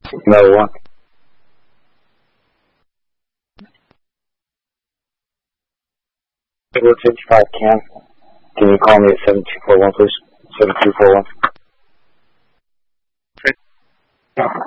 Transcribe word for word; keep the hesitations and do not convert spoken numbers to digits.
No one. Table fifty-five Cam. Can you call me at seven two four one, please? seven two four one.